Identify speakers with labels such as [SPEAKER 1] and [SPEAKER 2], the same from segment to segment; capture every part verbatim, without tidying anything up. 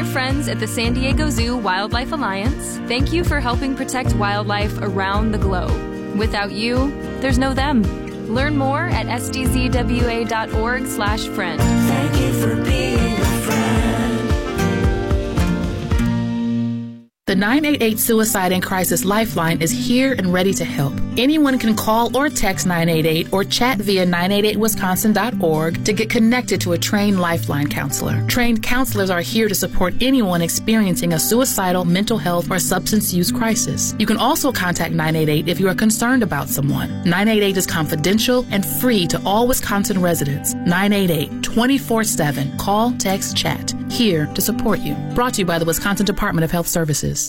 [SPEAKER 1] friends at the San Diego Zoo Wildlife Alliance, thank you for helping protect wildlife around the globe. Without you, there's no them. Learn more at s d z w a dot org slash friend.
[SPEAKER 2] Thank you for being a friend.
[SPEAKER 3] The nine eight eight Suicide and Crisis Lifeline is here and ready to help. Anyone can call or text nine eight eight or chat via nine eight eight wisconsin dot org to get connected to a trained Lifeline counselor. Trained counselors are here to support anyone experiencing a suicidal, mental health, or substance use crisis. You can also contact nine eight eight if you are concerned about someone. nine eight eight is confidential and free to all Wisconsin residents. nine eight eight, twenty-four seven. Call, text, chat. Here to support you. Brought to you by the Wisconsin Department of Health Services.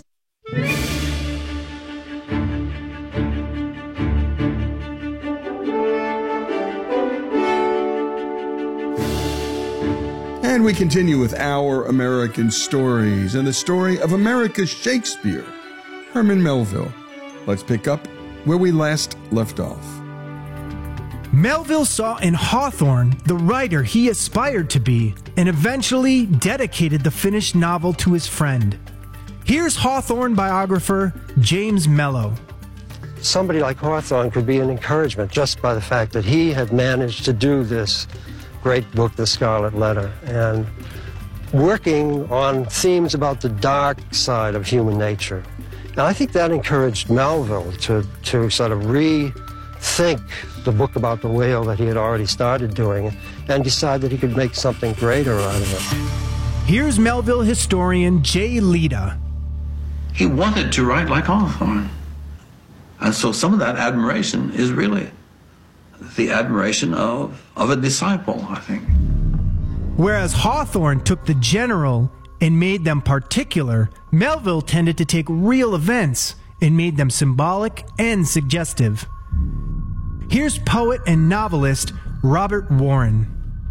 [SPEAKER 4] And we continue with Our American Stories and the story of America's Shakespeare, Herman Melville. Let's pick up where we last left off.
[SPEAKER 5] Melville saw in Hawthorne the writer he aspired to be and eventually dedicated the finished novel to his friend. Here's Hawthorne biographer James Mello.
[SPEAKER 6] Somebody like Hawthorne could be an encouragement just by the fact that he had managed to do this great book, The Scarlet Letter, and working on themes about the dark side of human nature. And I think that encouraged Melville to, to sort of rethink the book about the whale that he had already started doing and decide that he could make something greater out of it.
[SPEAKER 5] Here's Melville historian Jay Leda.
[SPEAKER 7] He wanted to write like Hawthorne. And so some of that admiration is really the admiration of, of a disciple, I think.
[SPEAKER 5] Whereas Hawthorne took the general and made them particular, Melville tended to take real events and made them symbolic and suggestive. Here's poet and novelist Robert Warren.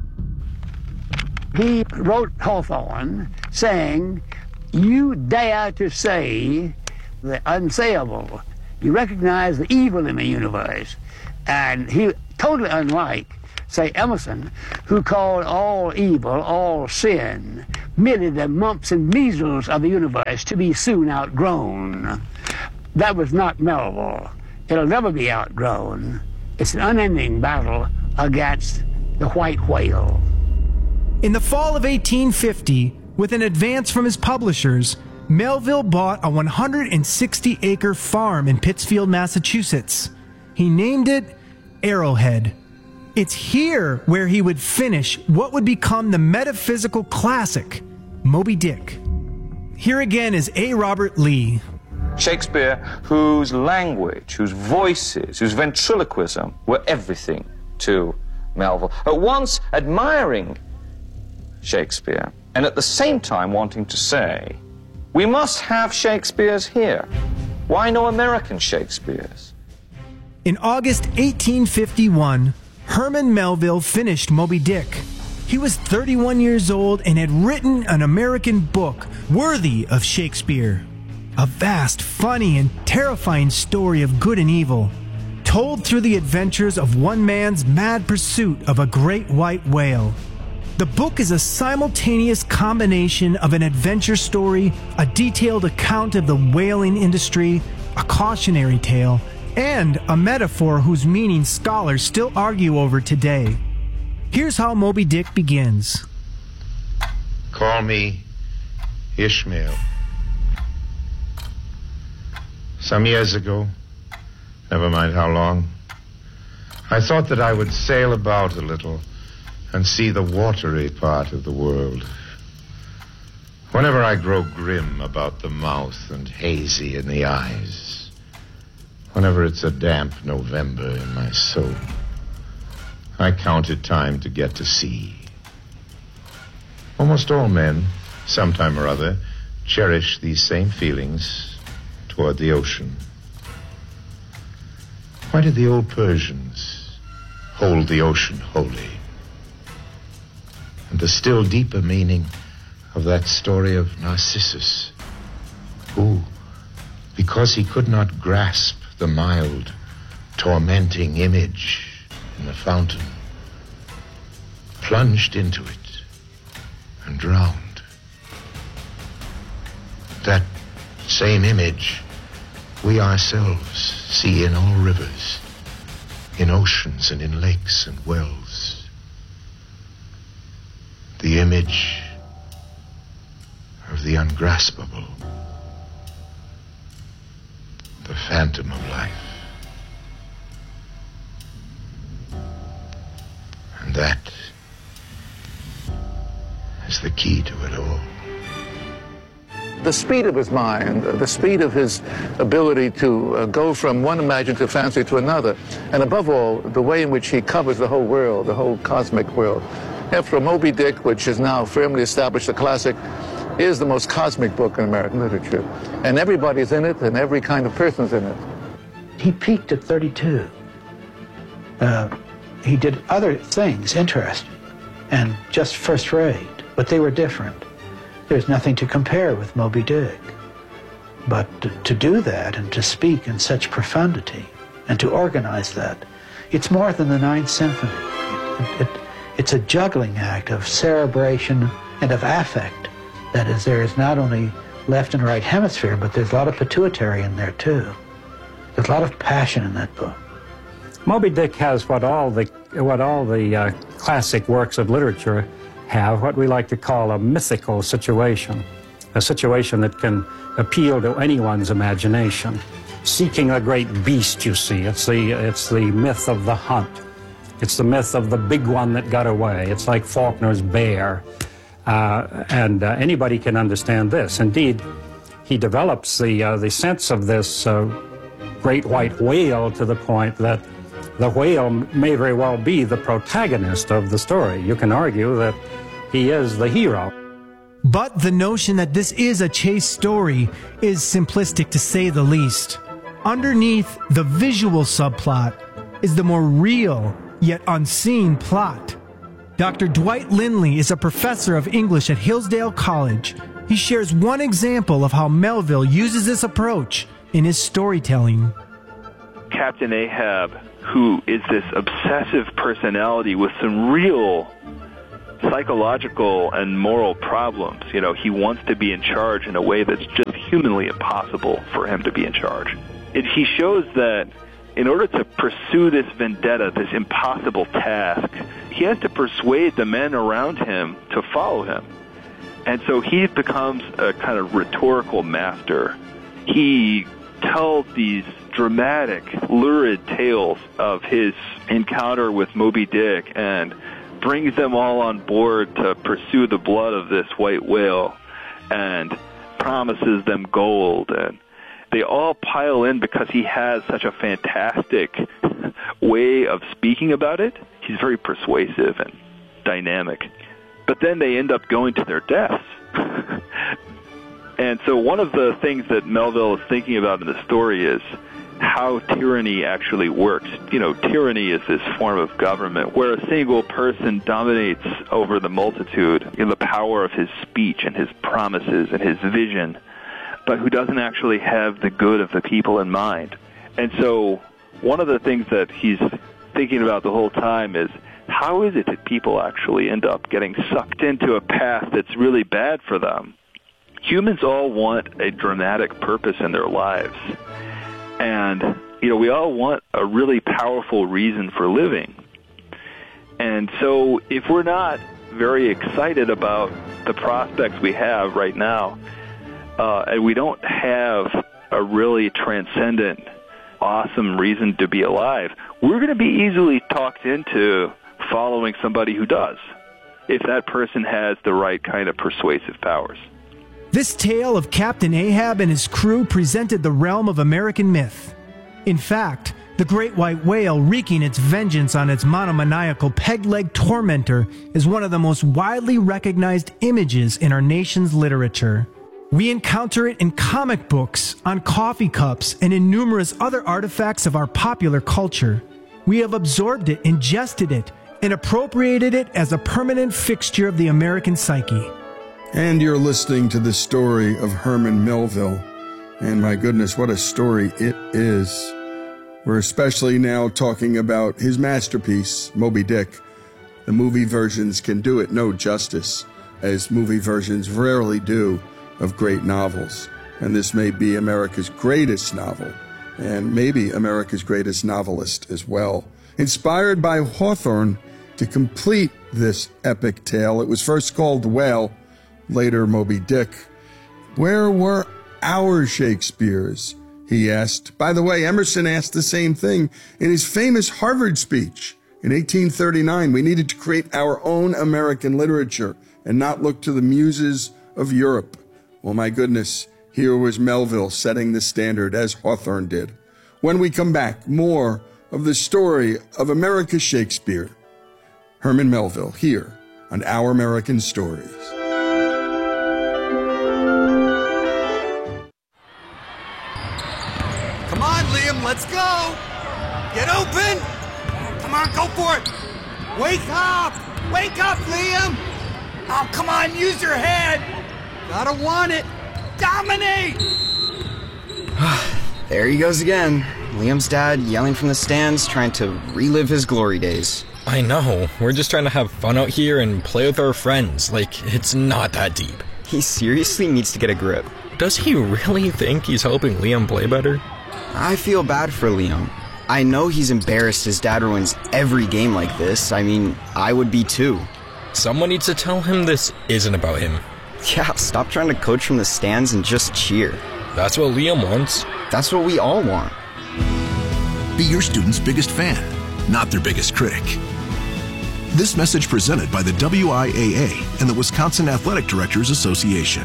[SPEAKER 8] He wrote Hawthorne saying, "You dare to say the unsayable. You recognize the evil in the universe." And he, totally unlike, say, Emerson, who called all evil, all sin, merely the mumps and measles of the universe to be soon outgrown. That was not Melville. It'll never be outgrown. It's an unending battle against the white whale.
[SPEAKER 5] In the fall of eighteen fifty, with an advance from his publishers, Melville bought a one hundred sixty acre farm in Pittsfield, Massachusetts. He named it Arrowhead. It's here where he would finish what would become the metaphysical classic, Moby Dick. Here again is A. Robert Lee.
[SPEAKER 9] Shakespeare, whose language, whose voices, whose ventriloquism were everything to Melville. At once admiring Shakespeare and at the same time wanting to say, we must have Shakespeare's here. Why no American Shakespeare's?
[SPEAKER 5] In August eighteen fifty-one, Herman Melville finished Moby Dick. He was thirty-one years old and had written an American book worthy of Shakespeare. A vast, funny, and terrifying story of good and evil, told through the adventures of one man's mad pursuit of a great white whale. The book is a simultaneous combination of an adventure story, a detailed account of the whaling industry, a cautionary tale, and a metaphor whose meaning scholars still argue over today. Here's how Moby Dick begins.
[SPEAKER 10] Call me Ishmael. Some years ago, never mind how long, I thought that I would sail about a little and see the watery part of the world. Whenever I grow grim about the mouth and hazy in the eyes, whenever it's a damp November in my soul, I count it time to get to sea. Almost all men, sometime or other, cherish these same feelings toward the ocean. Why did the old Persians hold the ocean holy? And the still deeper meaning of that story of Narcissus, who, because he could not grasp the mild, tormenting image in the fountain, plunged into it and drowned. That same image we ourselves see in all rivers, in oceans and in lakes and wells. The image of the ungraspable, the phantom of life. And that is the key to it all.
[SPEAKER 11] The speed of his mind, the speed of his ability to uh, go from one imaginative fancy to another, and above all, the way in which he covers the whole world, the whole cosmic world. After Moby Dick, which is now firmly established a classic, is the most cosmic book in American literature. And everybody's in it, and every kind of person's in it.
[SPEAKER 12] He peaked at thirty-two. Uh, he did other things interesting and just first rate, but they were different. There's nothing to compare with Moby Dick. But to, to do that and to speak in such profundity and to organize that, it's more than the Ninth Symphony. It, it, it's a juggling act of cerebration and of affect. That is, there is not only left and right hemisphere, but there's a lot of pituitary in there too. There's a lot of passion in that book.
[SPEAKER 13] Moby Dick has what all the, what all the uh, classic works of literature have, what we like to call a mythical situation, a situation that can appeal to anyone's imagination. Seeking a great beast, you see. It's the, it's the myth of the hunt. It's the myth of the big one that got away. It's like Faulkner's bear. Uh, and uh, anybody can understand this. Indeed, he develops the, uh, the sense of this uh, great white whale to the point that the whale may very well be the protagonist of the story. You can argue that he is the hero.
[SPEAKER 5] But the notion that this is a chase story is simplistic to say the least. Underneath the visual subplot is the more real yet unseen plot. Doctor Dwight Lindley is a professor of English at Hillsdale College. He shares one example of how Melville uses this approach in his storytelling.
[SPEAKER 14] Captain Ahab, who is this obsessive personality with some real psychological and moral problems. You know, he wants to be in charge in a way that's just humanly impossible for him to be in charge. It, he shows that in order to pursue this vendetta, this impossible task, he has to persuade the men around him to follow him. And so he becomes a kind of rhetorical master. He tells these dramatic, lurid tales of his encounter with Moby Dick and brings them all on board to pursue the blood of this white whale and promises them gold. And they all pile in because he has such a fantastic way of speaking about it. He's very persuasive and dynamic. But then they end up going to their deaths. And so one of the things that Melville is thinking about in the story is how tyranny actually works. You know, tyranny is this form of government where a single person dominates over the multitude in the power of his speech and his promises and his vision, but who doesn't actually have the good of the people in mind. And so one of the things that he's thinking about the whole time is, how is it that people actually end up getting sucked into a path that's really bad for them? Humans all want a dramatic purpose in their lives. And, you know, we all want a really powerful reason for living. And so if we're not very excited about the prospects we have right now, uh, and we don't have a really transcendent, awesome reason to be alive, we're going to be easily talked into following somebody who does, if that person has the right kind of persuasive powers.
[SPEAKER 5] This tale of Captain Ahab and his crew presented the realm of American myth. In fact, the great white whale wreaking its vengeance on its monomaniacal peg-leg tormentor is one of the most widely recognized images in our nation's literature. We encounter it in comic books, on coffee cups, and in numerous other artifacts of our popular culture. We have absorbed it, ingested it, and appropriated it as a permanent fixture of the American psyche.
[SPEAKER 4] And you're listening to the story of Herman Melville. And my goodness, what a story it is. We're especially now talking about his masterpiece, Moby Dick. The movie versions can do it no justice, as movie versions rarely do. of great novels. And this may be America's greatest novel, and maybe America's greatest novelist as well. Inspired by Hawthorne to complete this epic tale, it was first called The Whale, later Moby Dick. Where were our Shakespeares? He asked. By the way, Emerson asked the same thing in his famous Harvard speech in eighteen thirty-nine. We needed to create our own American literature and not look to the muses of Europe. Well, my goodness, here was Melville setting the standard as Hawthorne did. When we come back, more of the story of America's Shakespeare. Herman Melville here on Our American Stories.
[SPEAKER 15] Come on, Liam, let's go! Get open! Come on, go for it! Wake up! Wake up, Liam! Oh, come on, use your head! Gotta want it! Dominate!
[SPEAKER 16] There he goes again. Liam's dad yelling from the stands, trying to relive his glory days.
[SPEAKER 17] I know. We're just trying to have fun out here and play with our friends. Like, it's not that deep.
[SPEAKER 16] He seriously needs to get a grip.
[SPEAKER 17] Does he really think he's helping Liam play better?
[SPEAKER 16] I feel bad for Liam. I know he's embarrassed his dad ruins every game like this. I mean, I would be too.
[SPEAKER 17] Someone needs to tell him this isn't about him.
[SPEAKER 16] Yeah, stop trying to coach from the stands and just cheer.
[SPEAKER 17] That's what Liam wants.
[SPEAKER 16] That's what we all want.
[SPEAKER 18] Be your student's biggest fan, not their biggest critic. This message presented by the W I A A and the Wisconsin Athletic Directors Association.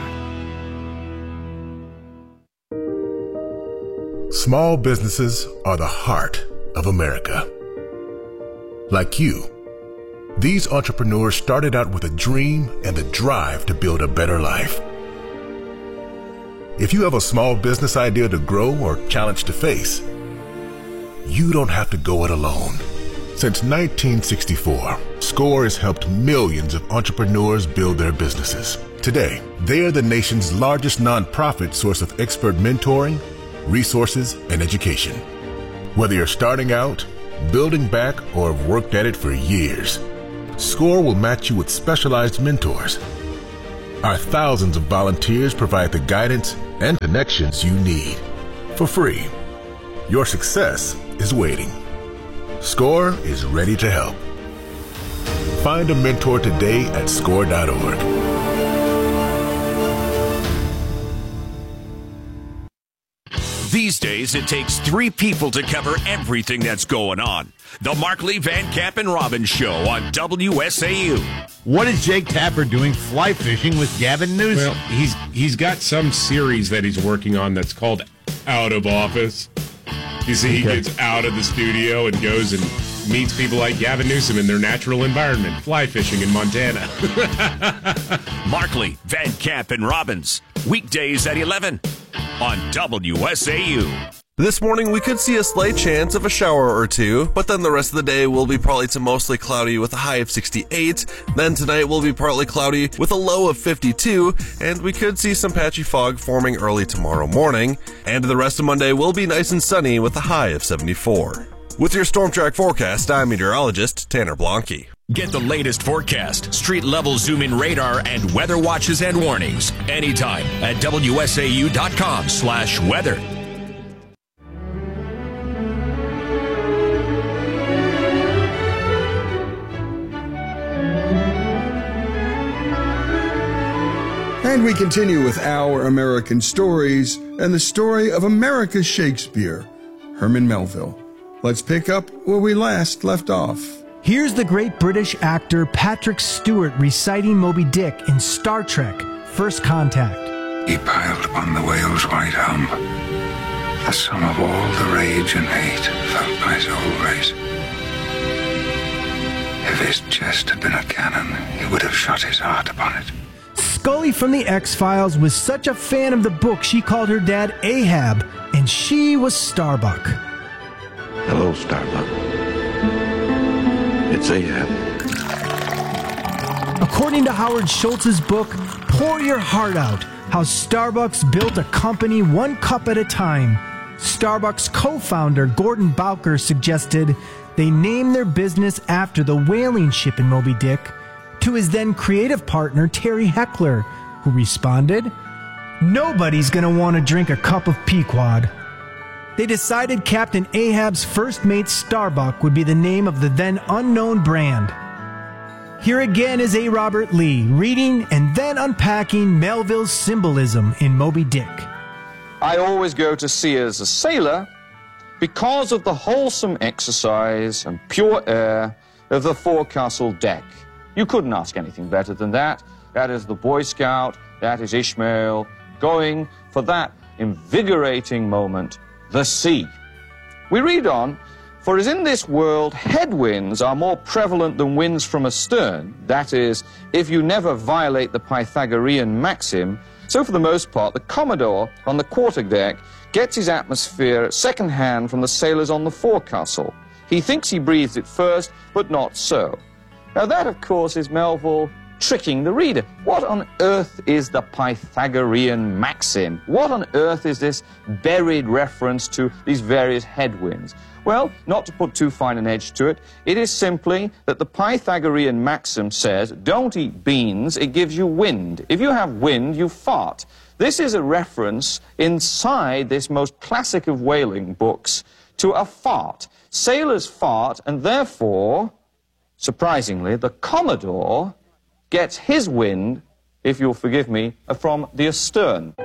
[SPEAKER 19] Small businesses are the heart of America. Like you, these entrepreneurs started out with a dream and the drive to build a better life. If you have a small business idea to grow or challenge to face, you don't have to go it alone. Since nineteen sixty-four, SCORE has helped millions of entrepreneurs build their businesses. Today, they are the nation's largest nonprofit source of expert mentoring, resources, and education. Whether you're starting out, building back, or have worked at it for years, SCORE will match you with specialized mentors. Our thousands of volunteers provide the guidance and connections you need for free. Your success is waiting. SCORE is ready to help. Find a mentor today at score dot org.
[SPEAKER 20] These days, it takes three people to cover everything that's going on. The Markley, Van Camp, and Robbins Show on W S A U.
[SPEAKER 21] What is Jake Tapper doing fly fishing with Gavin Newsom?
[SPEAKER 22] Well, he's he's got some series that he's working on that's called Out of Office. You see, he okay. gets out of the studio and goes and meets people like Gavin Newsom in their natural environment, fly fishing in Montana.
[SPEAKER 20] Markley, Van Camp, and Robbins, weekdays at eleven on W S A U.
[SPEAKER 23] This morning, we could see a slight chance of a shower or two, but then the rest of the day will be partly to mostly cloudy with a high of sixty-eight. Then tonight will be partly cloudy with a low of fifty-two, and we could see some patchy fog forming early tomorrow morning. And the rest of Monday will be nice and sunny with a high of seventy-four. With your Storm Track forecast, I'm meteorologist Tanner Blanke.
[SPEAKER 20] Get the latest forecast, street-level zoom-in radar, and weather watches and warnings anytime at W S A U dot com slash weather.
[SPEAKER 4] And we continue with Our American Stories and the story of America's Shakespeare, Herman Melville. Let's pick up where we last left off.
[SPEAKER 5] Here's the great British actor Patrick Stewart reciting Moby Dick in Star Trek: First Contact.
[SPEAKER 24] He piled upon the whale's white helm, the sum of all the rage and hate felt by his whole race. If his chest had been a cannon, he would have shot his heart upon it.
[SPEAKER 5] Scully from The X-Files was such a fan of the book she called her dad Ahab, and she was Starbuck.
[SPEAKER 7] Hello, Starbuck. It's Ahab.
[SPEAKER 5] According to Howard Schultz's book, Pour Your Heart Out, How Starbucks Built a Company One Cup at a Time, Starbucks co-founder Gordon Bowker suggested they name their business after the whaling ship in Moby Dick, to his then creative partner Terry Heckler, who responded, Nobody's going to want to drink a cup of Pequod. They decided Captain Ahab's first mate Starbuck would be the name of the then unknown brand. Here again is A. Robert Lee reading and then unpacking Melville's symbolism in Moby Dick.
[SPEAKER 9] I always go to sea as a sailor because of the wholesome exercise and pure air of the forecastle deck. You couldn't ask anything better than that. That is the Boy Scout, that is Ishmael, going for that invigorating moment, the sea. We read on, for as in this world headwinds are more prevalent than winds from astern, that is, if you never violate the Pythagorean maxim, so for the most part the Commodore on the quarterdeck gets his atmosphere second hand from the sailors on the forecastle. He thinks he breathes it first, but not so. Now that, of course, is Melville tricking the reader. What on earth is the Pythagorean maxim? What on earth is this buried reference to these various headwinds? Well, not to put too fine an edge to it, it is simply that the Pythagorean maxim says, don't eat beans, it gives you wind. If you have wind, you fart. This is a reference inside this most classic of whaling books to a fart. Sailors fart, and therefore, surprisingly, the Commodore gets his wind, if you'll forgive me, from the astern.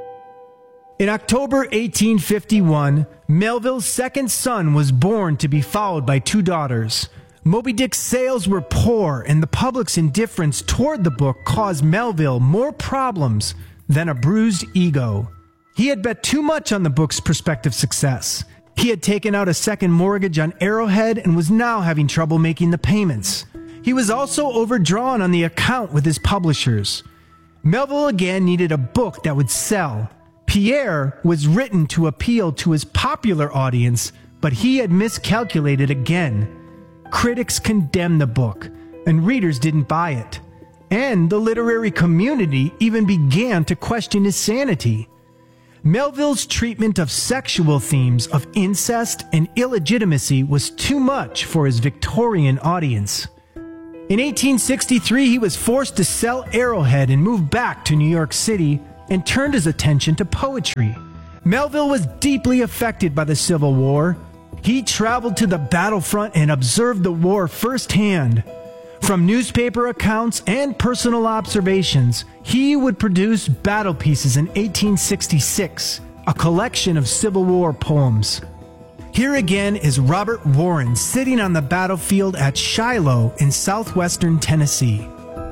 [SPEAKER 5] In October eighteen fifty-one, Melville's second son was born to be followed by two daughters. Moby Dick's sales were poor, and the public's indifference toward the book caused Melville more problems than a bruised ego. He had bet too much on the book's prospective success. He had taken out a second mortgage on Arrowhead and was now having trouble making the payments. He was also overdrawn on the account with his publishers. Melville again needed a book that would sell. Pierre was written to appeal to his popular audience, but he had miscalculated again. Critics condemned the book, and readers didn't buy it. And the literary community even began to question his sanity. Melville's treatment of sexual themes of incest and illegitimacy was too much for his Victorian audience. In eighteen sixty-three, he was forced to sell Arrowhead and move back to New York City and turned his attention to poetry. Melville was deeply affected by the Civil War. He traveled to the battlefront and observed the war firsthand. From newspaper accounts and personal observations, he would produce Battle Pieces in eighteen sixty-six, a collection of Civil War poems. Here again is Robert Warren sitting on the battlefield at Shiloh in southwestern Tennessee.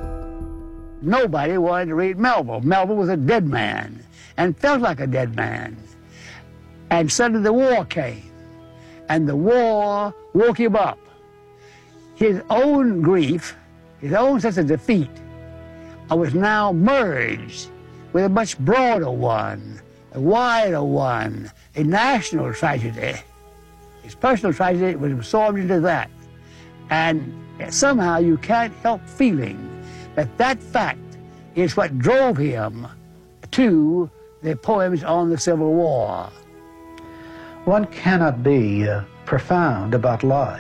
[SPEAKER 8] Nobody wanted to read Melville. Melville was a dead man and felt like a dead man. And suddenly the war came, and the war woke him up. His own grief, his own sense of defeat, was now merged with a much broader one, a wider one, a national tragedy. His personal tragedy was absorbed into that. And somehow you can't help feeling that that fact is what drove him to the poems on the Civil War.
[SPEAKER 12] One cannot be uh, profound about life.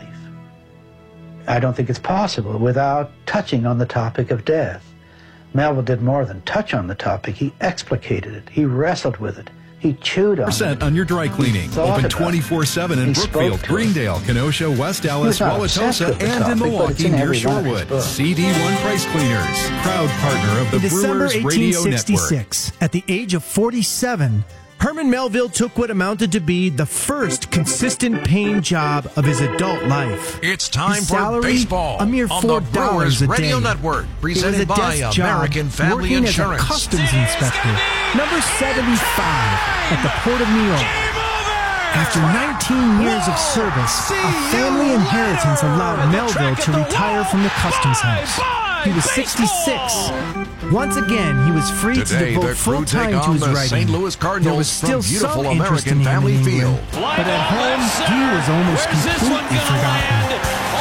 [SPEAKER 12] I don't think it's possible without touching on the topic of death. Melville did more than touch on the topic. He explicated it. He wrestled with it. He chewed on
[SPEAKER 1] percent
[SPEAKER 12] it.
[SPEAKER 1] on your dry cleaning. Open twenty-four seven in Brookfield, Greendale, Kenosha, West Dallas, Wauwatosa, and in Milwaukee near Shorewood. C D one Price Cleaners, proud partner of the
[SPEAKER 5] In December
[SPEAKER 1] Brewers Radio
[SPEAKER 5] eighteen sixty-six,
[SPEAKER 1] Network.
[SPEAKER 5] at the age of forty-seven, Herman Melville took what amounted to be the first consistent paying job of his adult life.
[SPEAKER 2] It's time
[SPEAKER 5] his
[SPEAKER 2] for
[SPEAKER 5] salary,
[SPEAKER 2] baseball
[SPEAKER 5] a mere
[SPEAKER 2] on
[SPEAKER 5] four
[SPEAKER 2] the
[SPEAKER 5] dollars
[SPEAKER 2] Brewers
[SPEAKER 5] a
[SPEAKER 2] Radio
[SPEAKER 5] day.
[SPEAKER 2] Network,
[SPEAKER 5] It
[SPEAKER 2] presented
[SPEAKER 5] was a
[SPEAKER 2] by
[SPEAKER 5] desk job,
[SPEAKER 2] American Family
[SPEAKER 5] working
[SPEAKER 2] Insurance.
[SPEAKER 5] as a customs inspector, number seventy-five at the Port of New York. After nineteen years of service, a family inheritance allowed Melville to retire from the customs house. He was sixty-six. Once again, he was free
[SPEAKER 2] Today,
[SPEAKER 5] to
[SPEAKER 2] the
[SPEAKER 5] devote
[SPEAKER 2] crew
[SPEAKER 5] full time
[SPEAKER 2] take
[SPEAKER 5] to
[SPEAKER 2] on
[SPEAKER 5] his
[SPEAKER 2] the
[SPEAKER 5] writing.
[SPEAKER 2] Saint Louis Cardinals
[SPEAKER 5] There was still
[SPEAKER 2] from beautiful
[SPEAKER 5] some interest in
[SPEAKER 2] American
[SPEAKER 5] him
[SPEAKER 2] Family
[SPEAKER 5] in
[SPEAKER 2] Field.
[SPEAKER 5] England, but at home, he was almost completely forgotten.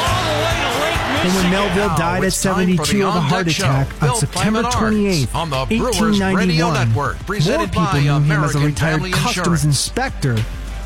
[SPEAKER 5] And when Melville died at seventy-two of a heart attack on September twenty-eighth,
[SPEAKER 2] on the Brewers
[SPEAKER 5] eighteen
[SPEAKER 2] Radio
[SPEAKER 5] ninety-one,
[SPEAKER 2] Network,
[SPEAKER 5] more
[SPEAKER 2] presented
[SPEAKER 5] people
[SPEAKER 2] by
[SPEAKER 5] knew him as a
[SPEAKER 2] American
[SPEAKER 5] retired
[SPEAKER 2] Family
[SPEAKER 5] customs
[SPEAKER 2] Insurance.
[SPEAKER 5] inspector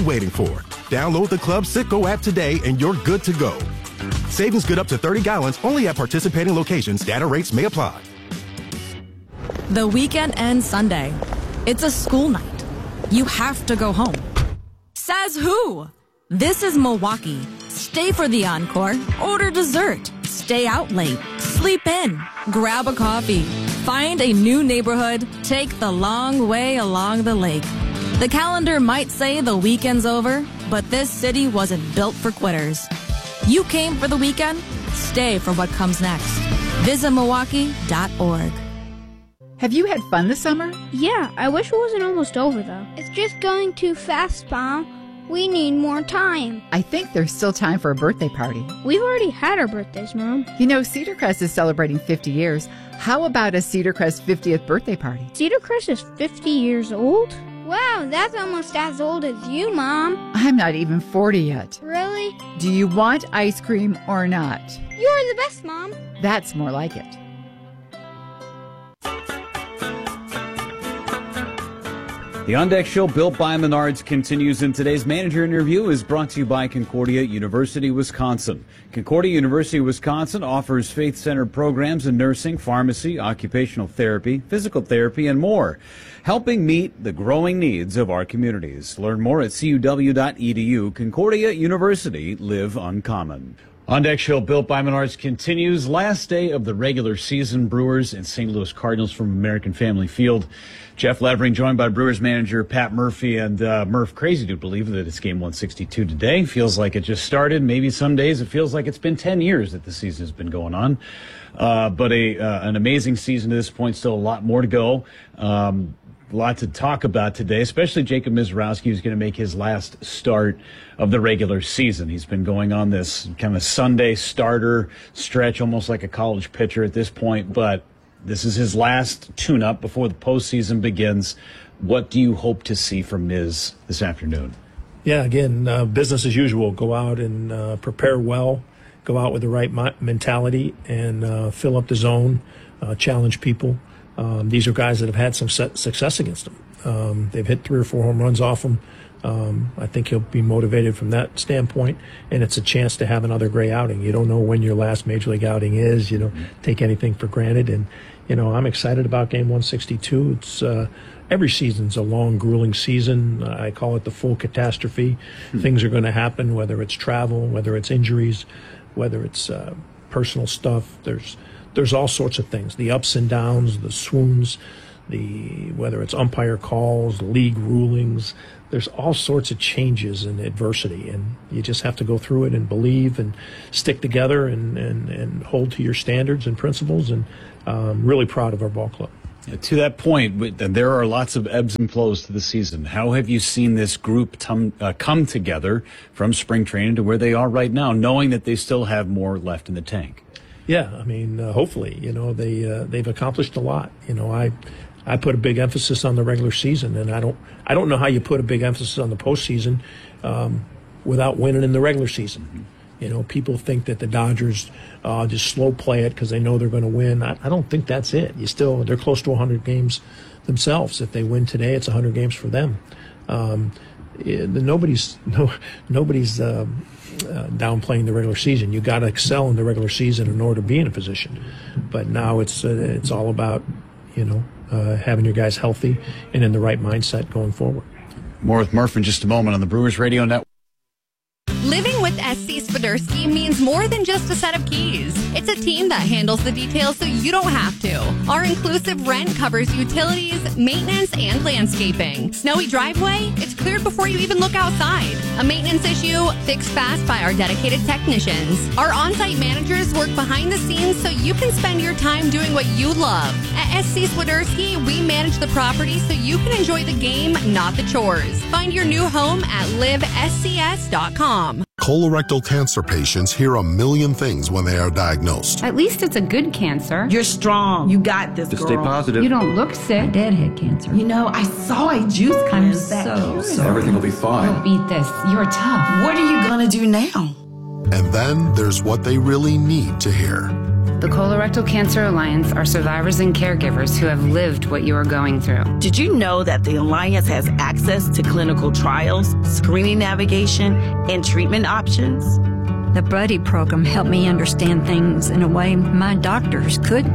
[SPEAKER 25] you waiting for? Download the Club Citgo app today and you're good to go. Savings good up to thirty gallons only at participating locations. Data rates may apply.
[SPEAKER 11] The weekend ends Sunday. It's a school night. You have to go home. Says who? This is Milwaukee. Stay for the encore. Order dessert. Stay out late. Sleep in. Grab a coffee. Find a new neighborhood. Take the long way along the lake. The calendar might say the weekend's over, but this city wasn't built for quitters. You came for the weekend, stay for what comes next. Visit Milwaukee dot org.
[SPEAKER 13] Have you had fun this summer?
[SPEAKER 14] Yeah, I wish it wasn't almost over, though. It's just going too fast, Mom. We need more time.
[SPEAKER 13] I think there's still time for a birthday party.
[SPEAKER 14] We've already had our birthdays, Mom.
[SPEAKER 13] You know, Cedar Crest is celebrating fifty years. How about a Cedar Crest fiftieth birthday party?
[SPEAKER 14] Cedar Crest is fifty years old? Wow, that's almost as old as you, Mom.
[SPEAKER 13] I'm not even forty yet.
[SPEAKER 14] Really?
[SPEAKER 13] Do you want ice cream or not?
[SPEAKER 14] You're the best, Mom.
[SPEAKER 13] That's more like it.
[SPEAKER 2] The On Deck Show, built by Menards, continues, and today's manager interview is brought to you by Concordia University, Wisconsin. Concordia University, Wisconsin offers faith-centered programs in nursing, pharmacy, occupational therapy, physical therapy, and more, helping meet the growing needs of our communities. Learn more at C U W dot E D U. Concordia University, live uncommon. On Deck Show, built by Menards, continues. Last day of the regular season. Brewers and Saint Louis Cardinals from American Family Field. Jeff Levering joined by Brewers manager Pat Murphy. And uh, Murph, crazy to believe that it's game one sixty-two today. Feels like it just started. Maybe some days it feels like it's been ten years that the season has been going on. Uh, but a uh, an amazing season to this point. Still a lot more to go. Um, A lot to talk about today, especially Jacob Misiorowski, who's going to make his last start of the regular season. He's been going on this kind of Sunday starter stretch, almost like a college pitcher at this point, but this is his last tune-up before the postseason begins. What do you hope to see from Miz this afternoon?
[SPEAKER 15] Yeah, again, uh, business as usual. Go out and uh, prepare well, go out with the right mi- mentality, and uh, fill up the zone, uh, challenge people. Um, these are guys that have had some success against them. Um, they've hit three or four home runs off him. Um, I think he'll be motivated from that standpoint, and it's a chance to have another great outing. You don't know when your last major league outing is. You don't take anything for granted. And, you know, I'm excited about game one sixty-two. It's uh, every season's a long, grueling season. I call it the full catastrophe. Hmm. Things are going to happen, whether it's travel, whether it's injuries, whether it's uh, personal stuff. There's There's all sorts of things, the ups and downs, the swoons, the whether it's umpire calls, league rulings. There's all sorts of changes and adversity, and you just have to go through it and believe and stick together and, and, and hold to your standards and principles, and um, really proud of our ball club.
[SPEAKER 2] To that point, there are lots of ebbs and flows to the season. How have you seen this group tum, uh, come together from spring training to where they are right now, knowing that they still have more left in the tank?
[SPEAKER 15] Yeah, I mean, uh, hopefully, you know, they uh, they've accomplished a lot. You know, I I put a big emphasis on the regular season, and I don't I don't know how you put a big emphasis on the postseason um, without winning in the regular season. Mm-hmm. You know, people think that the Dodgers uh, just slow play it because they know they're going to win. I, I don't think that's it. You still they're close to one hundred games themselves. If they win today, it's one hundred games for them. Um, it, nobody's no nobody's. Um, Uh, downplaying the regular season. You got to excel in the regular season in order to be in a position. But now it's uh, it's all about, you know, uh, having your guys healthy and in the right mindset going forward.
[SPEAKER 2] More with Murph in just a moment on the Brewers Radio Network.
[SPEAKER 16] Living with S C Swiderski means more than just a set of keys. It's a team that handles the details so you don't have to. Our inclusive rent covers utilities, maintenance, and landscaping. Snowy driveway? It's cleared before you even look outside. A maintenance issue? Fixed fast by our dedicated technicians. Our on-site managers work behind the scenes so you can spend your time doing what you love. At S C Swiderski, we manage the property so you can enjoy the game, not the chores. Find your new home at live S C S dot com.
[SPEAKER 17] Colorectal cancer patients hear a million things when they are diagnosed.
[SPEAKER 18] At least it's a good cancer.
[SPEAKER 26] You're strong. You got this,
[SPEAKER 17] Just
[SPEAKER 26] girl.
[SPEAKER 17] stay positive.
[SPEAKER 18] You don't look sick. My dad had cancer.
[SPEAKER 26] You know, I saw a juice coming back.
[SPEAKER 18] So
[SPEAKER 17] sorry. Everything will be fine.
[SPEAKER 18] You'll beat this. You're tough.
[SPEAKER 26] What are you going to do now?
[SPEAKER 17] And then there's what they really need to hear.
[SPEAKER 18] The Colorectal Cancer Alliance are survivors and caregivers who have lived what you are going through.
[SPEAKER 26] Did you know that the Alliance has access to clinical trials, screening navigation, and treatment options?
[SPEAKER 27] The Buddy program helped me understand things in a way my doctors couldn't.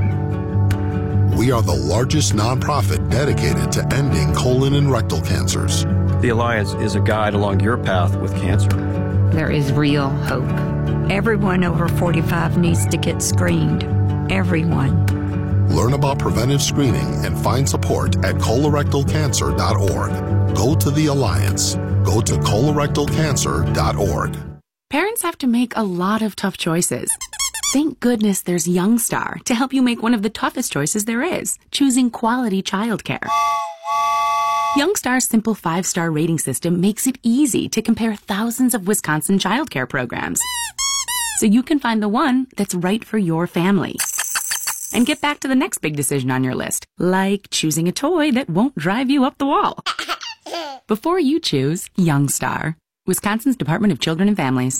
[SPEAKER 17] We are the largest nonprofit dedicated to ending colon and rectal cancers.
[SPEAKER 28] The Alliance is a guide along your path with cancer.
[SPEAKER 18] There is real hope.
[SPEAKER 27] Everyone over forty-five needs to get screened. Everyone.
[SPEAKER 17] Learn about preventive screening and find support at colorectal cancer dot org. Go to the Alliance. Go to colorectal cancer dot org.
[SPEAKER 18] Parents have to make a lot of tough choices. Thank goodness there's Youngstar to help you make one of the toughest choices there is, choosing quality childcare. Youngstar's simple five-star rating system makes it easy to compare thousands of Wisconsin childcare programs, so you can find the one that's right for your family. And get back to the next big decision on your list, like choosing a toy that won't drive you up the wall. Before you choose Youngstar, Wisconsin's Department of Children and Families.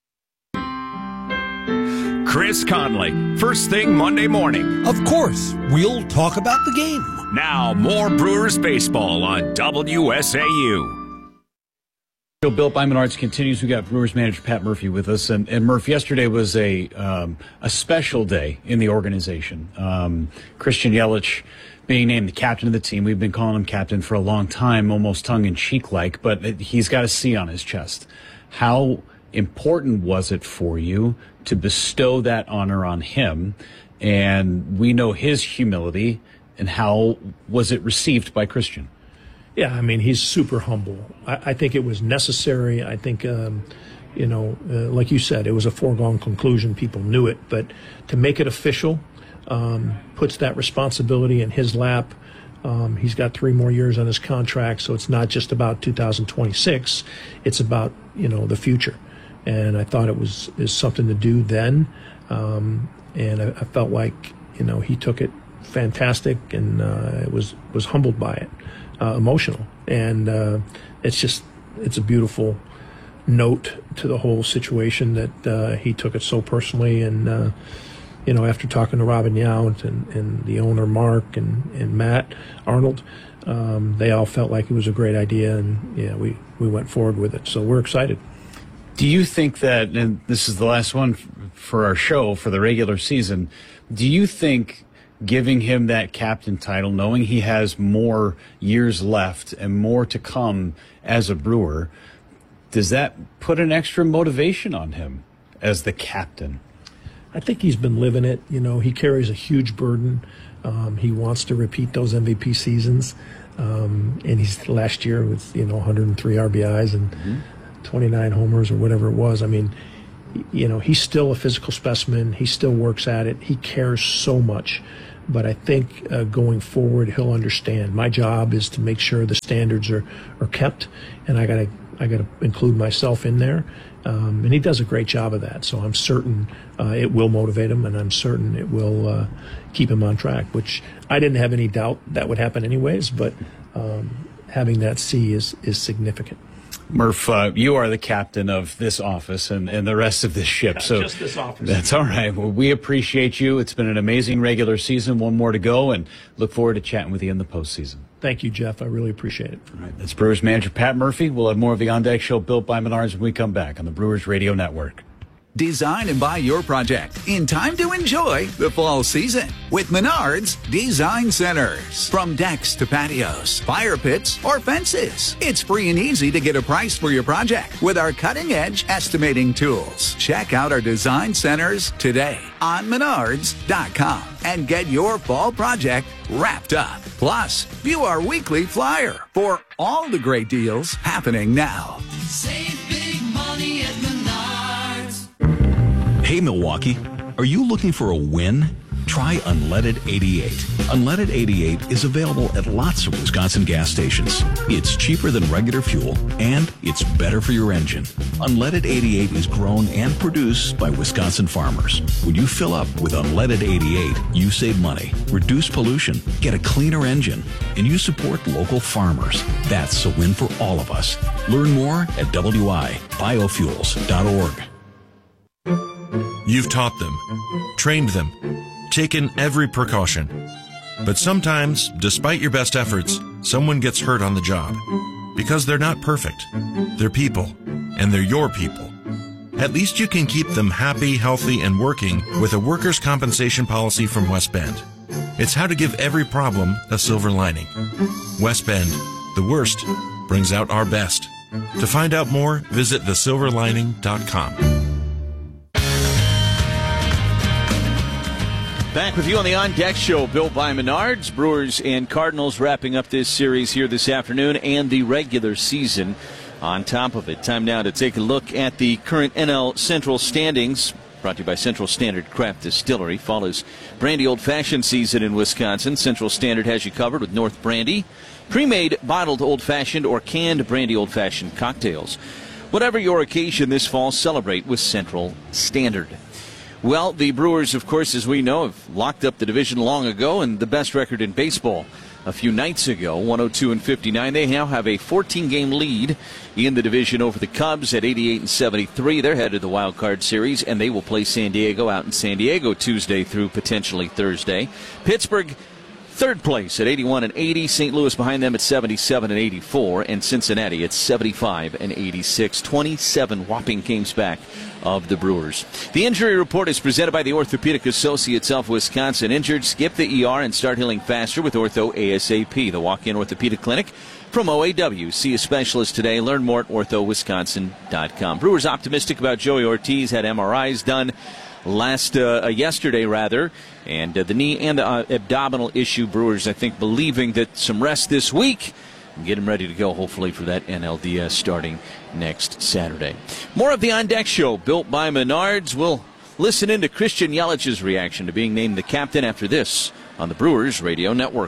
[SPEAKER 20] Chris Conley, first thing Monday morning.
[SPEAKER 3] Of course, we'll talk about the game.
[SPEAKER 20] Now, more Brewers baseball on W S A U.
[SPEAKER 2] Built by Menards continues. We got Brewers manager Pat Murphy with us, and, and Murph, yesterday was a um, a special day in the organization. Um, Christian Yelich being named the captain of the team. We've been calling him captain for a long time, almost tongue-in-cheek like, but he's got a C on his chest. How important was it for you to bestow that honor on him? And we know his humility, and how was it received by Christian?
[SPEAKER 15] Yeah, I mean, he's super humble. I, I think it was necessary. I think, um, you know, uh, like you said, it was a foregone conclusion. People knew it. But to make it official um, puts that responsibility in his lap. Um, he's got three more years on his contract, so it's not just about two thousand twenty-six. It's about, you know, the future. And I thought it was is something to do then. Um, and I, I felt like, you know, he took it fantastic, and uh, it was, was humbled by it. Uh, emotional, and uh, it's just it's a beautiful note to the whole situation that uh, he took it so personally. And uh, you know, after talking to Robin Yount and, and the owner Mark and, and Matt Arnold, um, they all felt like it was a great idea, and yeah, we we went forward with it. So we're excited.
[SPEAKER 2] Do you think that, and this is the last one for our show for the regular season, do you think giving him that captain title, knowing he has more years left and more to come as a Brewer, does that put an extra motivation on him as the captain?
[SPEAKER 15] I think he's been living it. You know, he carries a huge burden. Um, he wants to repeat those M V P seasons. Um, and he's last year with, you know, one hundred three R B Is and mm-hmm. twenty-nine homers or whatever it was. I mean, you know, he's still a physical specimen. He still works at it. He cares so much. But I think uh, going forward, he'll understand. My job is to make sure the standards are, are kept, and I gotta I gotta include myself in there. Um, and he does a great job of that. So I'm certain uh, it will motivate him, and I'm certain it will uh, keep him on track. Which I didn't have any doubt that would happen anyways. But um, having that C is is significant.
[SPEAKER 2] Murph, uh, you are the captain of this office and, and the rest of this ship.
[SPEAKER 15] Yeah,
[SPEAKER 2] so
[SPEAKER 15] just this office.
[SPEAKER 2] That's all right. Well, we appreciate you. It's been an amazing regular season. One more to go, and look forward to chatting with you in the postseason.
[SPEAKER 15] Thank you, Jeff. I really appreciate it.
[SPEAKER 2] All right. That's Brewers manager Pat Murphy. We'll have more of the On Deck Show built by Menards when we come back on the Brewers Radio Network.
[SPEAKER 1] Design and buy your project in time to enjoy the fall season with Menards Design Centers. From decks to patios, fire pits, or fences, it's free and easy to get a price for your project with our cutting-edge estimating tools. Check out our design centers today on menards dot com and get your fall project wrapped up. Plus, view our weekly flyer for all the great deals happening now.
[SPEAKER 7] Save big money at Menards.
[SPEAKER 8] Hey, Milwaukee, are you looking for a win? Try Unleaded eighty-eight. Unleaded eighty-eight is available at lots of Wisconsin gas stations. It's cheaper than regular fuel, and it's better for your engine. Unleaded eighty-eight is grown and produced by Wisconsin farmers. When you fill up with Unleaded eighty-eight, you save money, reduce pollution, get a cleaner engine, and you support local farmers. That's a win for all of us. Learn more at W I biofuels dot org.
[SPEAKER 9] You've taught them, trained them, taken every precaution. But sometimes, despite your best efforts, someone gets hurt on the job. Because they're not perfect. They're people, and they're your people. At least you can keep them happy, healthy, and working with a workers' compensation policy from West Bend. It's how to give every problem a silver lining. West Bend, the worst, brings out our best. To find out more, visit the silver lining dot com.
[SPEAKER 2] Back with you on the On Deck Show, built by Menards. Brewers and Cardinals wrapping up this series here this afternoon and the regular season on top of it. Time now to take a look at the current N L Central standings. Brought to you by Central Standard Craft Distillery. Fall is brandy old-fashioned season in Wisconsin. Central Standard has you covered with North Brandy, pre-made bottled old-fashioned or canned brandy old-fashioned cocktails. Whatever your occasion this fall, celebrate with Central Standard. Well, the Brewers, of course, as we know, have locked up the division long ago and the best record in baseball a few nights ago, one oh two and fifty-nine. They now have a fourteen-game lead in the division over the Cubs at eighty-eight and seventy-three. They're headed to the Wild Card Series, and they will play San Diego out in San Diego Tuesday through potentially Thursday. Pittsburgh, third place at eighty-one and eighty. Saint Louis behind them at seventy-seven and eighty-four. And Cincinnati at seventy-five and eighty-six. twenty-seven whopping games back of the Brewers. The injury report is presented by the Orthopedic Associates of Wisconsin. Injured, skip the E R and start healing faster with Ortho ASAP. The walk-in orthopedic clinic from O A W. See a specialist today. Learn more at ortho wisconsin dot com. Brewers optimistic about Joey Ortiz. Had M R Is done last uh, yesterday, rather. And uh, the knee and the uh, abdominal issue, Brewers, I think, believing that some rest this week and get him ready to go, hopefully, for that N L D S starting next Saturday. More of the On Deck Show, built by Menards. We'll listen into Christian Yelich's reaction to being named the captain after this on the Brewers Radio Network.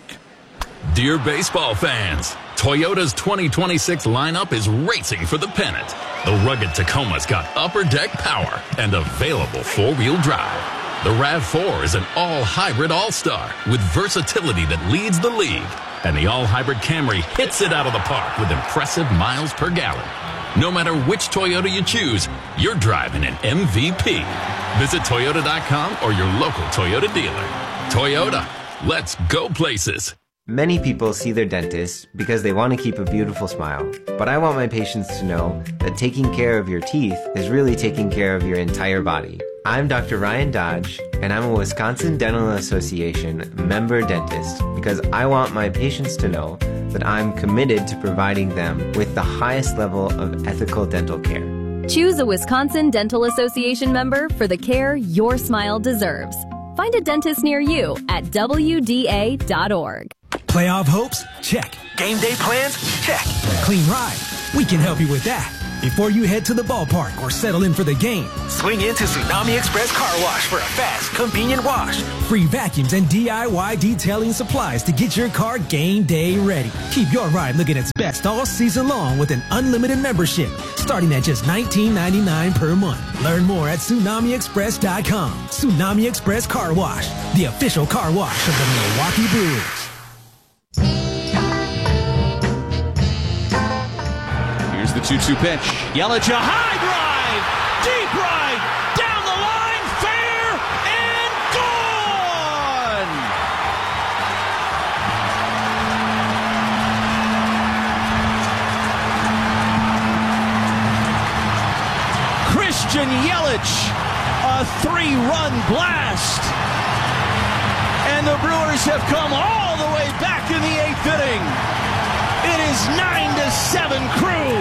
[SPEAKER 5] Dear baseball fans, Toyota's twenty twenty-six lineup is racing for the pennant. The rugged Tacoma's got upper deck power and available four-wheel drive. The RAV four is an all-hybrid all-star with versatility that leads the league. And the all-hybrid Camry hits it out of the park with impressive miles per gallon. No matter which Toyota you choose, you're driving an M V P. Visit Toyota dot com or your local Toyota dealer. Toyota, let's go places.
[SPEAKER 6] Many people see their dentist because they want to keep a beautiful smile. But I want my patients to know that taking care of your teeth is really taking care of your entire body. I'm Doctor Ryan Dodge, and I'm a Wisconsin Dental Association member dentist because I want my patients to know that I'm committed to providing them with the highest level of ethical dental care.
[SPEAKER 10] Choose a Wisconsin Dental Association member for the care your smile deserves. Find a dentist near you at W D A dot org.
[SPEAKER 3] Playoff hopes? Check.
[SPEAKER 12] Game day plans? Check.
[SPEAKER 3] Clean ride? We can help you with that. Before you head to the ballpark or settle in for the game,
[SPEAKER 12] swing into Tsunami Express Car Wash for a fast, convenient wash.
[SPEAKER 3] Free vacuums and D I Y detailing supplies to get your car game day ready. Keep your ride looking its best all season long with an unlimited membership starting at just nineteen ninety-nine per month. Learn more at tsunami express dot com. Tsunami Express Car Wash, the official car wash of the Milwaukee Brewers.
[SPEAKER 2] The two two pitch. Yelich, a high drive, deep right, down the line, fair and gone. Christian Yelich, a three-run blast. And the Brewers have come all the way back in the eighth inning. It is nine to seven Crew.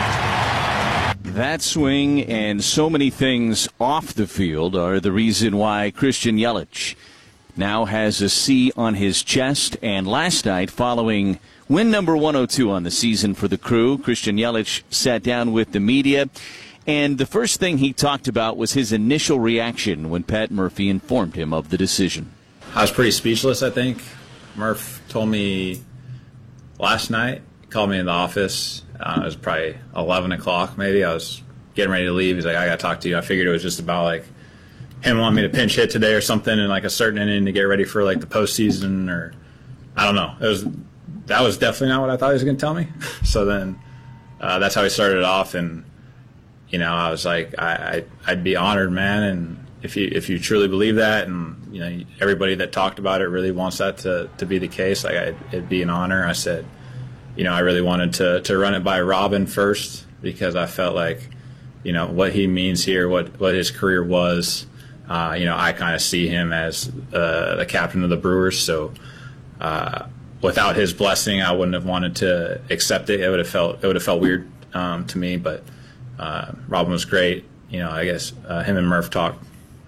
[SPEAKER 2] That swing and so many things off the field are the reason why Christian Yelich now has a C on his chest. And last night, following win number one oh two on the season for the Crew, Christian Yelich sat down with the media. And the first thing he talked about was his initial reaction when Pat Murphy informed him of the decision.
[SPEAKER 19] I was pretty speechless, I think. Murph told me last night, he called me in the office. Uh, it was probably eleven o'clock maybe. I was getting ready to leave. He's like, I got to talk to you. I figured it was just about like him wanting me to pinch hit today or something in like a certain inning to get ready for like the postseason, or I don't know. It was that was definitely not what I thought he was going to tell me. So then uh, that's how he started it off. And, you know, I was like, I, I, I'd be honored, man. And if you if you truly believe that, and, you know, everybody that talked about it really wants that to, to be the case, like I'd, it'd be an honor. I said, you know, I really wanted to, to run it by Robin first because I felt like, you know, what he means here, what, what his career was, uh, you know, I kind of see him as uh, the captain of the Brewers. So uh, without his blessing, I wouldn't have wanted to accept it. It would have felt it would have felt weird um, to me. But uh, Robin was great. You know, I guess uh, him and Murph talked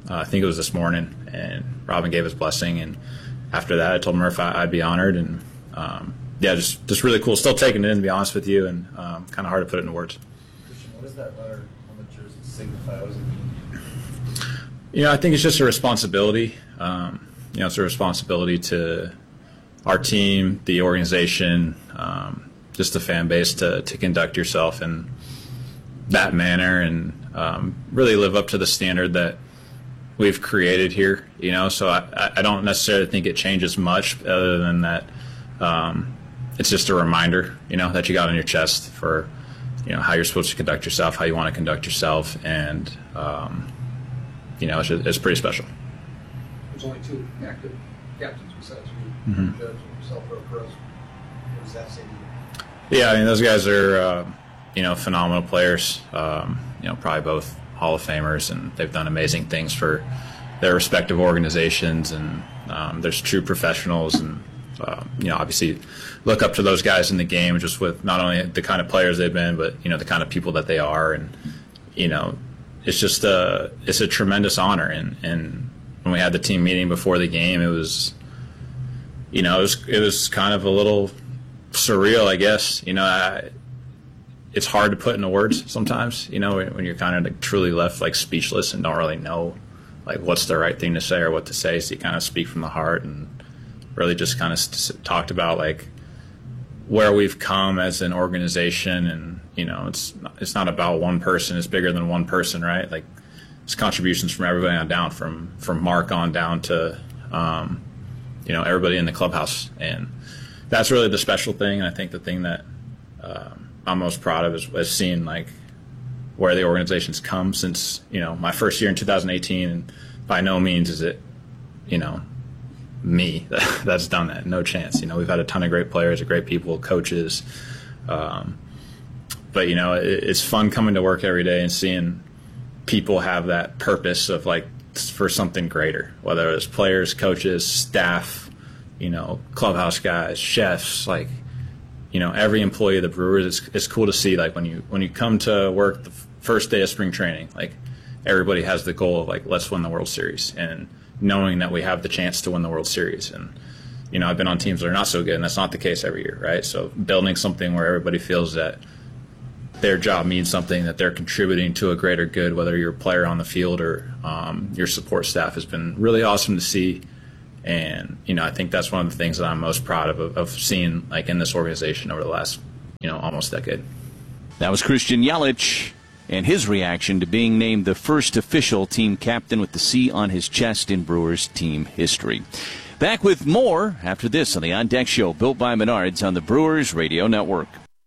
[SPEAKER 19] uh, I think it was this morning, and Robin gave his blessing. And after that, I told Murph I, I'd be honored. And um, yeah, just just really cool. Still taking it in, to be honest with you, and um, kind of hard to put it into words.
[SPEAKER 4] Christian, what does that letter on the jersey signify? What does it mean?
[SPEAKER 19] You know, I think it's just a responsibility. Um, you know, it's a responsibility to our team, the organization, um, just the fan base to, to conduct yourself in that manner and um, really live up to the standard that we've created here. You know, so I, I don't necessarily think it changes much other than that um, it's just a reminder, you know, that you got on your chest for, you know, how you're supposed to conduct yourself, how you want to conduct yourself, and um, you know, it's, it's pretty special.
[SPEAKER 4] There's only two active captains besides you,
[SPEAKER 19] Mm-hmm.
[SPEAKER 4] Judge and yourself, Earl Perez. What does that say to you?
[SPEAKER 19] Yeah, I mean, those guys are, uh, you know, phenomenal players. Um, you know, probably both Hall of Famers, and they've done amazing things for their respective organizations. And um, there's true professionals, and uh, you know, obviously, look up to those guys in the game, just with not only the kind of players they've been, but you know, the kind of people that they are. And you know, it's just a it's a tremendous honor. And and when we had the team meeting before the game, it was, you know, it was it was kind of a little surreal, I guess. You know, I, it's hard to put into words sometimes, you know, when you're kind of like truly left like speechless and don't really know like what's the right thing to say or what to say. So you kind of speak from the heart and really just kind of st- talked about like where we've come as an organization. And, you know, it's not, it's not about one person. It's bigger than one person, right? Like it's contributions from everybody on down, from, from Mark on down to, um, you know, everybody in the clubhouse. And that's really the special thing. And I think the thing that um, I'm most proud of is, is seeing like where the organization's come since, you know, my first year in two thousand eighteen. And by no means is it, you know, me that's done that. No chance. You know, we've had a ton of great players, great people, coaches. Um, but, you know, it, it's fun coming to work every day and seeing people have that purpose of like for something greater, whether it's players, coaches, staff, you know, clubhouse guys, chefs, like, you know, every employee of the Brewers. It's, it's cool to see, like, when you when you come to work the first day of spring training, like, everybody has the goal of, like, let's win the World Series, and knowing that we have the chance to win the World Series. And, you know, I've been on teams that are not so good, and that's not the case every year, right? So building something where everybody feels that their job means something, that they're contributing to a greater good, whether you're a player on the field or um, your support staff, has been really awesome to see. And, you know, I think that's one of the things that I'm most proud of, of, of seeing, like, in this organization over the last, you know, almost decade.
[SPEAKER 2] That was Christian Yelich and his reaction to being named the first official team captain with the C on his chest in Brewers team history. Back with more after this on the On Deck Show, built by Menards on the Brewers Radio Network.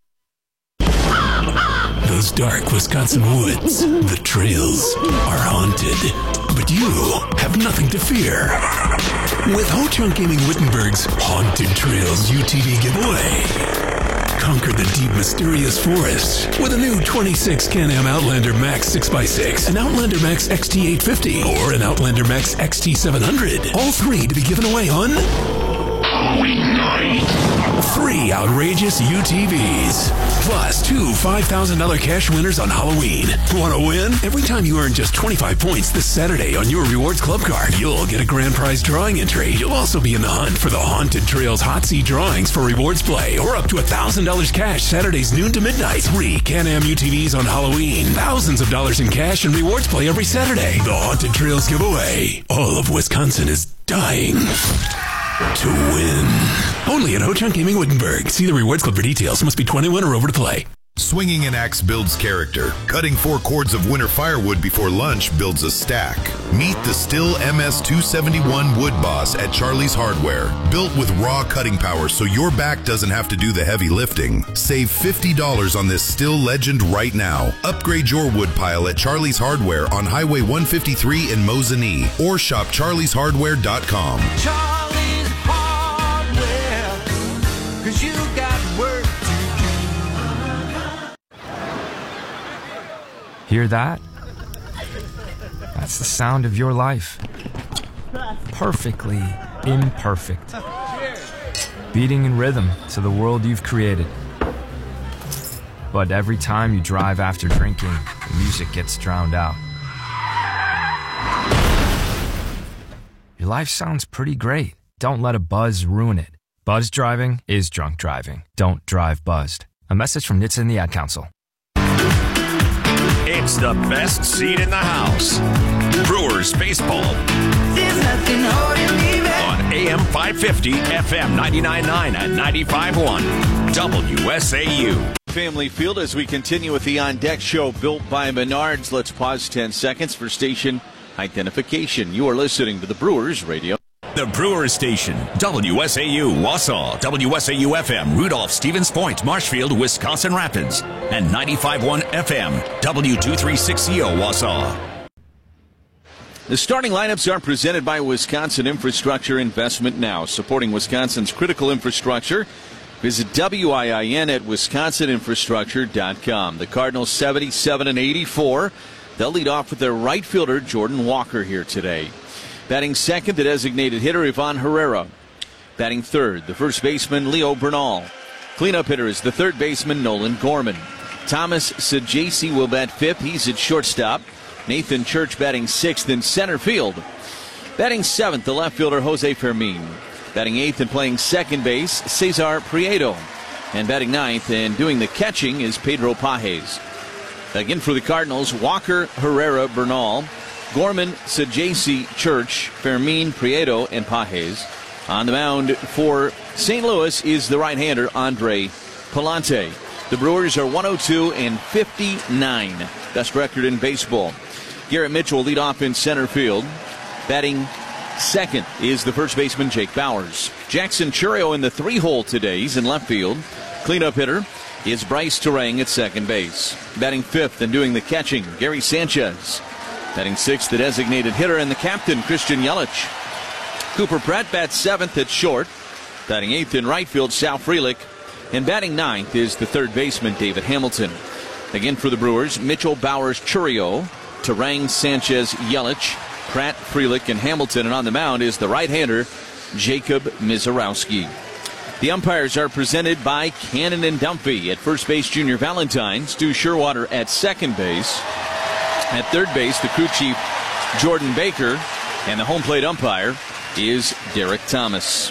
[SPEAKER 11] Those dark Wisconsin woods, the trails, are haunted. But you have nothing to fear. With Ho-Chunk Gaming Wittenberg's Haunted Trails U T V giveaway. Conquer the deep, mysterious forests with a new twenty-six Can-Am Outlander Max six by six, an Outlander Max X T eight fifty, or an Outlander Max X T seven hundred. All three to be given away on Halloween night. Three outrageous U T Vs. Plus two five thousand dollars cash winners on Halloween. Want to win? Every time you earn just twenty-five points this Saturday on your Rewards Club card, you'll get a grand prize drawing entry. You'll also be in the hunt for the Haunted Trails Hot Seat drawings for rewards play, or up to one thousand dollars cash Saturdays noon to midnight. Three Can-Am U T Vs on Halloween. Thousands of dollars in cash and rewards play every Saturday. The Haunted Trails giveaway. All of Wisconsin is dying to win. Only at Ho-Chunk Gaming Wittenberg. See the Rewards Club for details. Must be twenty-one or over to play.
[SPEAKER 14] Swinging an axe builds character. Cutting four cords of winter firewood before lunch builds a stack. Meet the Stihl M S two seventy-one Wood Boss at Charlie's Hardware. Built with raw cutting power so your back doesn't have to do the heavy lifting. Save fifty dollars on this Stihl legend right now. Upgrade your wood pile at Charlie's Hardware on Highway one fifty-three in Mosinee, or shop charlies hardware dot com.
[SPEAKER 7] Charlie's Hardware, 'cause you got work to
[SPEAKER 21] Hear that? That's the sound of your life. Perfectly imperfect. Beating in rhythm to the world you've created. But every time you drive after drinking, the music gets drowned out. your life sounds pretty great. Don't let a buzz ruin it. Buzz driving is drunk driving. Don't drive buzzed. A message from N H T S A and the Ad Council.
[SPEAKER 20] It's the best seat in the house. Brewers baseball.
[SPEAKER 7] There's nothing holding me back.
[SPEAKER 20] On A M five fifty, F M ninety-nine point nine and ninety-five point one, W S A U.
[SPEAKER 2] Family Field as we continue with the On Deck Show built by Menards. Let's pause ten seconds for station identification. You are listening to the Brewers Radio.
[SPEAKER 20] The Brewers Station, W S A U, Wausau, W S A U F M, Rudolph, Stevens Point, Marshfield, Wisconsin Rapids, and ninety-five point one F M, W two thirty-six C O, Wausau.
[SPEAKER 2] The starting lineups are presented by Wisconsin Infrastructure Investment Now, supporting Wisconsin's critical infrastructure. Visit W I I N at wisconsin infrastructure dot com. The Cardinals seventy-seven and eighty-four. They'll lead off with their right fielder, Jordan Walker, here today. Batting second, the designated hitter, Ivan Herrera. Batting third, the first baseman, Leo Bernal. Cleanup hitter is the third baseman, Nolan Gorman. Thomas Saggese will bat fifth. He's at shortstop. Nathan Church batting sixth in center field. Batting seventh, the left fielder, Jose Fermin. Batting eighth and playing second base, Cesar Prieto. And batting ninth and doing the catching is Pedro Pages. Again for the Cardinals, Walker, Herrera, Bernal, Gorman, Saggese, Church, Fermin, Prieto, and Pages. On the mound for Saint Louis is the right-hander, Andre Palante. The Brewers are one oh two and fifty-nine. Best record in baseball. Garrett Mitchell will lead off in center field. Batting second is the first baseman, Jake Bowers. Jackson Chourio in the three-hole today. He's in left field. Cleanup hitter is Bryce Terang at second base. Batting fifth and doing the catching, Gary Sanchez. Batting sixth, the designated hitter and the captain, Christian Yelich. Cooper Pratt bats seventh at short. Batting eighth in right field, Sal Frelick. And batting ninth is the third baseman, David Hamilton. Again for the Brewers, Mitchell, Bowers, Chourio, Terang, Sanchez, Yelich, Pratt, Frelick, and Hamilton. And on the mound is the right-hander, Jacob Mizorowski. The umpires are presented by Cannon and Dumphy. At first base, Junior Valentine. Stu Sherwater at second base. At third base, the crew chief, Jordan Baker. And the home plate umpire is Derek Thomas.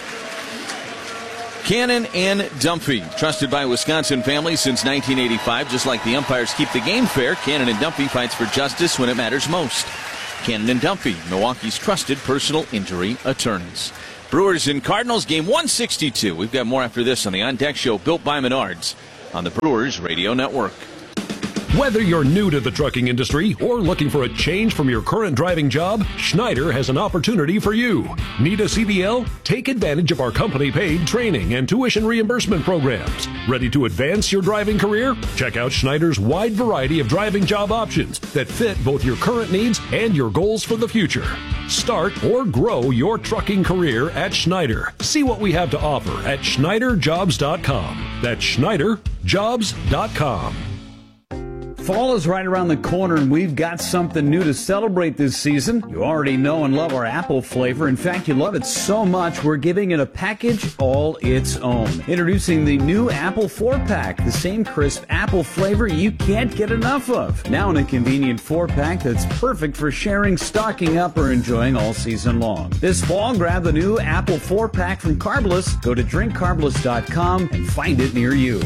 [SPEAKER 2] Cannon and Dumphy, trusted by Wisconsin families since nineteen eighty-five. Just like the umpires keep the game fair, Cannon and Dumphy fights for justice when it matters most. Cannon and Dumphy, Milwaukee's trusted personal injury attorneys. Brewers and Cardinals, game one sixty-two. We've got more after this on the On Deck Show, built by Menards, on the Brewers Radio Network.
[SPEAKER 13] Whether you're new to the trucking industry or looking for a change from your current driving job, Schneider has an opportunity for you. Need a C D L? Take advantage of our company-paid training and tuition reimbursement programs. Ready to advance your driving career? Check out Schneider's wide variety of driving job options that fit both your current needs and your goals for the future. Start or grow your trucking career at Schneider. See what we have to offer at Schneider Jobs dot com. That's Schneider Jobs dot com.
[SPEAKER 16] Fall is right around the corner, and we've got something new to celebrate this season. You already know and love our apple flavor. In fact, you love it so much, we're giving it a package all its own. Introducing the new Apple four-pack, the same crisp apple flavor you can't get enough of. Now in a convenient four-pack that's perfect for sharing, stocking up, or enjoying all season long. This fall, grab the new Apple four-pack from Carbless. Go to drink carbless dot com and find it near you.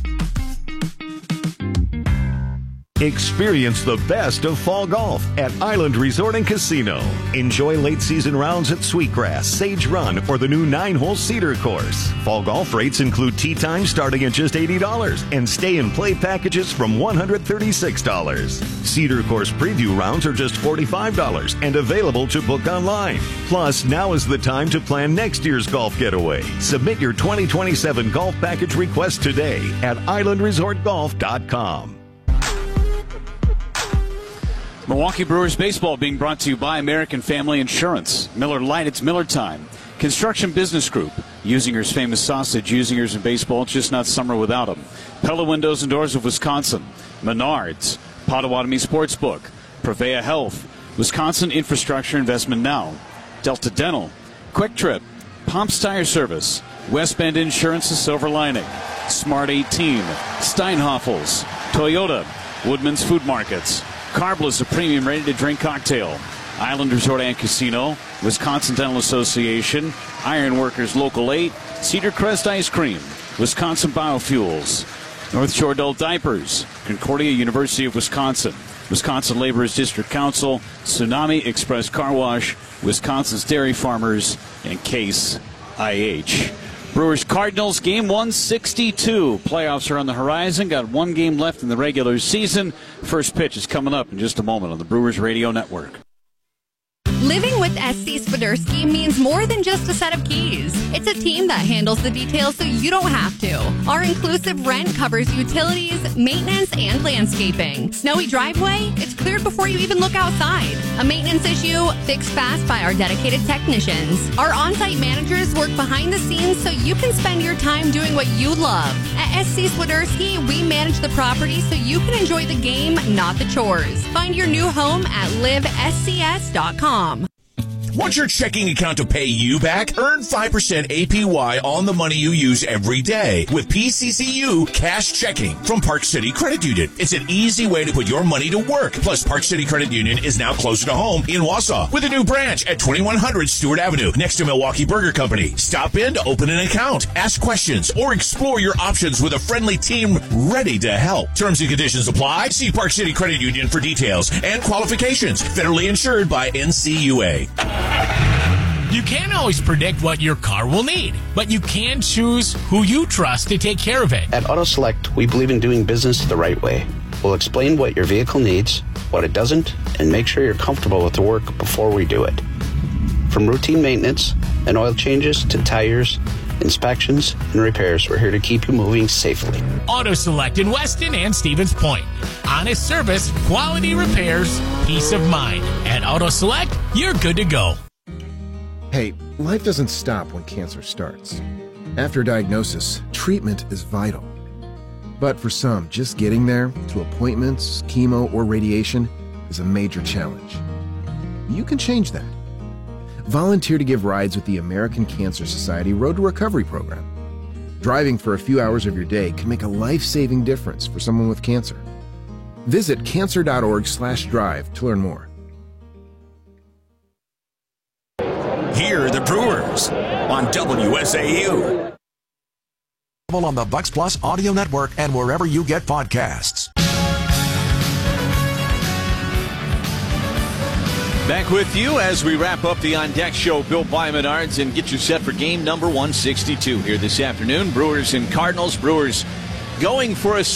[SPEAKER 22] Experience the best of fall golf at Island Resort and Casino. Enjoy late season rounds at Sweetgrass, Sage Run, or the new nine-hole Cedar course. Fall golf rates include tee time starting at just eighty dollars and stay and play packages from one hundred thirty-six dollars. Cedar course preview rounds are just forty-five dollars and available to book online. Plus, now is the time to plan next year's golf getaway. Submit your twenty twenty-seven golf package request today at island resort golf dot com.
[SPEAKER 2] Milwaukee Brewers baseball being brought to you by American Family Insurance. Miller Lite, it's Miller time. Construction Business Group. Usinger's famous sausage. Usinger's in baseball, it's just not summer without them. Pella Windows and Doors of Wisconsin. Menards. Potawatomi Sportsbook. Prevea Health. Wisconsin Infrastructure Investment Now. Delta Dental. Quick Trip. Pomps Tire Service. West Bend Insurance's Silver Lining. Smart eighteen. Steinhoffels. Toyota. Woodman's Food Markets. Carbless, a premium ready-to-drink cocktail. Island Resort and Casino, Wisconsin Dental Association, Iron Workers Local eight, Cedar Crest Ice Cream, Wisconsin Biofuels, North Shore Adult Diapers, Concordia University of Wisconsin, Wisconsin Laborers District Council, Tsunami Express Car Wash, Wisconsin's Dairy Farmers, and Case I H. Brewers Cardinals game one sixty-two. Playoffs are on the horizon. Got one game left in the regular season. First pitch is coming up in just a moment on the Brewers Radio Network.
[SPEAKER 17] Living with S C Swiderski means more than just a set of keys. It's a team that handles the details so you don't have to. Our inclusive rent covers utilities, maintenance, and landscaping. Snowy driveway? It's cleared before you even look outside. A maintenance issue? Fixed fast by our dedicated technicians. Our on-site managers work behind the scenes so you can spend your time doing what you love. At S C Swiderski, we manage the property so you can enjoy the game, not the chores. Find your new home at live s c s dot com.
[SPEAKER 18] Want your checking account to pay you back? Earn five percent A P Y on the money you use every day with P C C U Cash Checking from Park City Credit Union. It's an easy way to put your money to work. Plus, Park City Credit Union is now closer to home in Wausau with a new branch at twenty-one hundred Stewart Avenue next to Milwaukee Burger Company. Stop in to open an account, ask questions, or explore your options with a friendly team ready to help. Terms and conditions apply. See Park City Credit Union for details and qualifications. Federally insured by N C U A.
[SPEAKER 23] You can't always predict what your car will need, but you can choose who you trust to take care of it.
[SPEAKER 24] At AutoSelect, we believe in doing business the right way. We'll explain what your vehicle needs, what it doesn't, and make sure you're comfortable with the work before we do it. From routine maintenance and oil changes to tires, inspections, and repairs, we're here to keep you moving safely.
[SPEAKER 23] AutoSelect in Weston and Stevens Point. Honest service, quality repairs, peace of mind. At AutoSelect, you're good to go.
[SPEAKER 29] Hey, life doesn't stop when cancer starts. After diagnosis, treatment is vital. But for some, just getting there, to appointments, chemo, or radiation, is a major challenge. You can change that. Volunteer to give rides with the American Cancer Society Road to Recovery program. Driving for a few hours of your day can make a life-saving difference for someone with cancer. Visit cancer.org slash drive to learn more.
[SPEAKER 20] Hear the Brewers on W S A U.
[SPEAKER 25] On the Bucks Plus Audio Network and wherever you get podcasts.
[SPEAKER 2] Back with you as we wrap up the On Deck show, built by Menards, and get you set for game number one sixty-two here this afternoon. Brewers and Cardinals. Brewers going for a